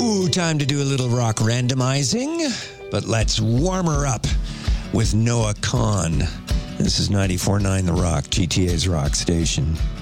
Ooh, time to do a little rock randomizing, but let's warm her up with Noah Kahan. This is 94.9 The Rock, GTA's rock station.